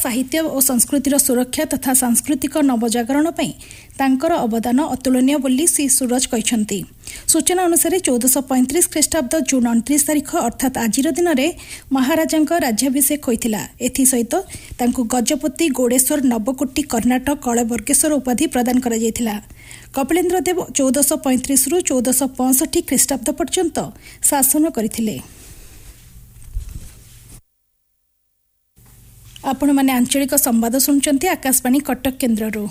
साहित्य और संस्कृतिर सुरक्षा तथा सांस्कृतिक नवजागरण पर तांकर अवदान अतुलनीय बोली श्री सूरज कहते। सूचना अनुसार 1435 ख्रीष्टाब्द जून 29 तारिख अर्थात आज दिन में महाराजा राज्याभिषेक होता। एसहित गजपति गोड़ेश्वर नवकोटी कर्णाटक कलबर्गेश्वर उपाधि प्रदान कर कपिलेन्द्र देव 1435 रु 1465 ख्रीष्टाब्द पर्यंत शासन करथिले। आपण माने आंचलिक संवाद सुनचंती आकाशवाणी कटक केन्द्ररू।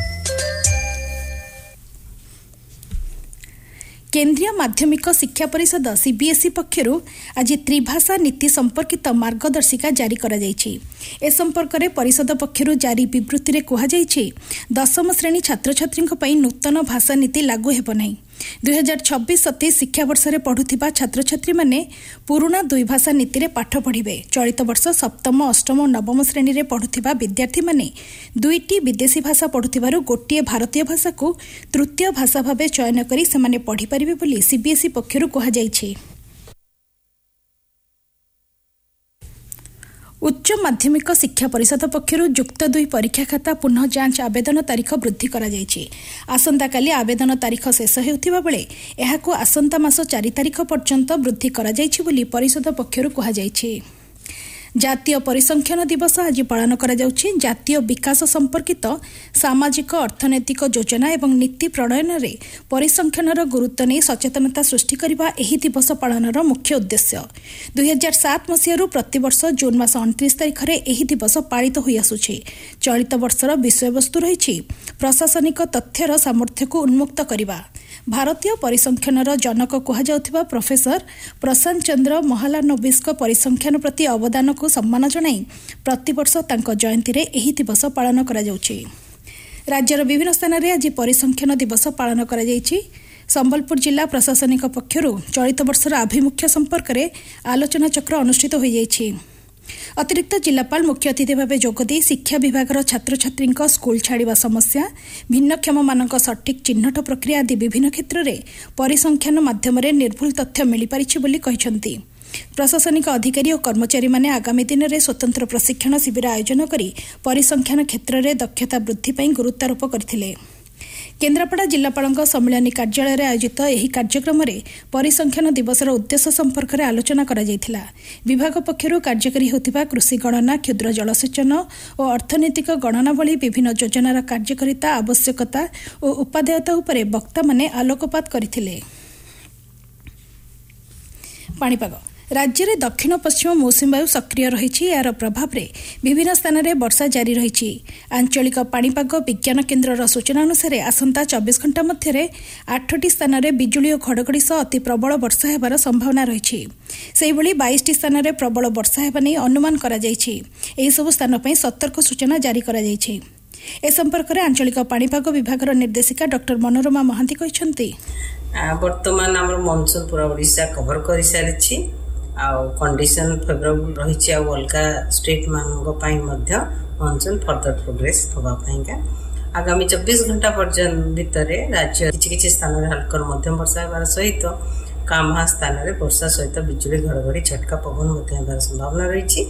केंद्रीय माध्यमिक शिक्षा परिषद सीबीएसई पक्षर आज त्रिभाषा नीति संपर्कित मार्गदर्शिका जारी करा जायछि। ए संपर्क में परिषद पक्षर जारी विवृत्ति में कहुଯାଇଛି 10म श्रेणी छात्र छात्री नूतन भाषा नीति लागू हेब नहीं। 2026-27 शिक्षा वर्ष में पढ़ुथिबा छात्र छात्री माने पुराना दुई भाषा नीति रे पाठ पढ़िबे। चलित वर्ष 7म 8म और 9म श्रेणी रे पढ़ुथिबा विद्यार्थी माने दुईटी विदेशी भाषा पढ़ुथिबारु गोटिए भारतीय भाषा को तृतीय भाषा भावे चयन करी सेमाने पढ़ी परिबे बोली सीबीएसई पक्षरु कहा जायछि। उच्च माध्यमिक शिक्षा परिषद पक्षर युक्त 2 परीक्षा खाता पुनः जांच आवेदन तारीख वृद्धि करा जायछि। आसंता काली आवेदन तारीख शेष हेउथिबा बेले एहाको आसंता मास 4 तारीख पर्यंत वृद्धि करा जायछि बोली परिषद पक्षर कहा जायछि। जातीय परिसंख्यान दिवस आज पालन करा जाउछि। जातीय विकास संपर्कित सामाजिक अर्थनैतिक योजना एवं नीति प्रणयन रे परिसंख्यानर गुरुत्व नहीं सचेतनता सृष्टि करबा एही दिवस पालनर मुख्य उद्देश्य। 2007 मसीहारू प्रतिवर्ष जून मास 29 तारिख रे एही दिवस पालित होई आसुछि। चलित वर्षर विषयवस्तु रहिछि प्रशासनिक तथ्यर सामर्थ्य को उन्मुक्त करबा। भारतीय परिसंख्यानर जनक कहुजाउथिबा प्रोफेसर प्रशांत चंद्र महालानोबिस परिसंख्यान प्रति अवदान को सम्मान जणाई प्रतिवर्ष तांको जयंती रे एही दिवस पालन करा जाउछि। राज्यर विभिन्न स्थान रे आज परिसंख्यान दिवस पालन करा जायछि। संबलपुर जिला प्रशासनिक पक्षरु चलित वर्षर आभिमुख्य संपर्क में आलोचना चक्र अनुष्ठित हो जायछि। अतिरिक्त जिलापाल मुख्य अतिथि भाव जोगदे शिक्षा विभाग छात्र छात्री स्कूल छाड़ा समस्या भिन्नक्षम मान सठिक चिन्हट प्रक्रिया आदि विभिन्न क्षेत्र में परिसंख्यान माध्यम निर्भुल तथ्य मिल पारिछि बोली कहिसंती। प्रशासनिक अधिकारी और कर्मचारी माने आगामी दिन में स्वतंत्र प्रशिक्षण शिविर आयोजन करी परिसंख्यान क्षेत्र में दक्षता वृद्धि पर गुरुत्वारोप करथिले। केन्द्रापड़ा जिलापाल सम्मिलनी कार्यालय में आयोजित यह कार्यक्रम में परिसंख्यान दिवसर उद्देश्य संपर्क में आलोचना करा जायथिला। विभाग पक्षर कार्यकारी होतिबा कृषि गणना क्षुद्र जलसेचन और अर्थनैतिक गणना भली विभिन्न योजनार कार्यकारिता आवश्यकता और उपादेयता उपरे वक्ता माने आलोकपात करथिले। पाणीपाग राज्य में दक्षिण पश्चिम मौसुमी वायु सक्रिय रही। यार प्रभाव में विभिन्न स्थान में वर्षा जारी रही। आंचलिक पाणीपाग विज्ञान केन्द्रर सूचना अनुसार आसंता 24 घंटा मध्य 8टी स्थान में बिजुली और घड़घड़ी सह अति प्रबल वर्षा होबार संभावना रही। सेहिभଳି 22टी स्थान में प्रबल वर्षा हेबा नै अनुमान करा जायछि। एही सब स्थान पर सतर्क सूचना जारी करा जायछि। ए संपर्क में आंचलिक पाणीपाग विभाग निर्देशिका डॉक्टर मनोरमा महांती कहते वर्तमान आम मनसून पूरा ओडिशा कवर कर सारी कंडीशन फेवरेबल रही। अलग स्टेट मान मनसून फर्दर प्रोग्रेस होगा। आगामी 24 घंटा पर्यंत भितर राज्य किसी स्थान में हल्का मध्यम वर्षा होबार सहित कामहा स्थान में वर्षा सहित बिजुली घड़घड़ी झटका पवन होबार संभावना रही।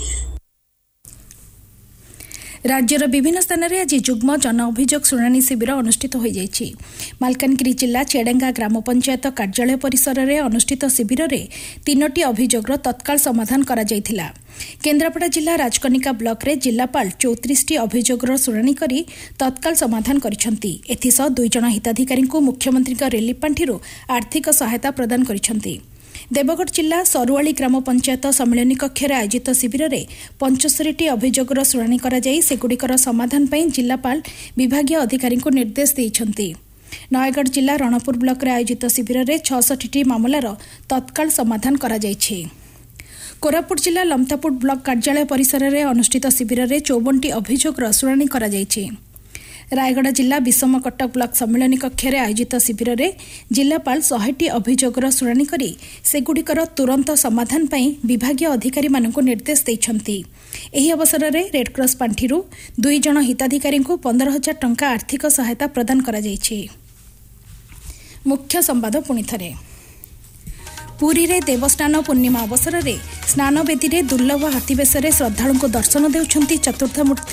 राज्यर विभिन्न स्थान में आज जुग्म जन अभियोग शुणाणी शिविर अनुष्ठित हो जायछि। मालकानगिरी जिला चेडेंगा ग्राम पंचायत कार्यालय परिसर में अनुष्ठित शिविर में 3टी अभियोगर तत्काल समाधान करा जायथिला। केन्द्रापड़ा जिला राजकनिका ब्लॉक रे जिलापाल 34टी अभियोगर शुणाणी करी तत्काल समाधान करिसंती। एथिसह 2 जण हिताधिकारी को मुख्यमंत्री रिलीफ पांठिरू आर्थिक सहायता प्रदान करिसंती। देवगढ़ जिला सरुआली ग्राम पंचायत सम्मिलनी कक्ष में आयोजित शिविर में 75टी अभियोगर शुणाणी करा जाई सेगुड़िकर समाधान पर जिलापाल विभागीय अधिकारी को निर्देश देइछंती। नयगढ़ जिला रणपुर ब्लॉक में आयोजित शिविर में 66टी मामलार तत्काल समाधान करा जायछि। कोरापुट जिला लमतापुर ब्लॉक कार्यालय परिसर में अनुष्ठित शिविर में 54टी अभियोगर शुणाणी करा जायछि। रायगढ़ जिला विषम कटक ब्लॉक सम्मिलनी कक्ष में आयोजित शिविर में जिलापाल 100टी अभियोगर शुणाणी करी सेगुड़िकर तुरंत समाधान पर विभागीय अधिकारी मानक निर्देश देइछंती। एही अवसर में रेडक्रॉस पांठिरू 2 जण हिताधिकारी को 15,000 टंका आर्थिक सहायता प्रदान करा जायछि। मुख्य संवाद पुणी थरे। पुरी रे देवस्नान पूर्णिमा अवसर में स्नानवेदी रे दुर्लभ हाथीवेश श्रद्धालु दर्शन देउछंती चतुर्थ मूर्ति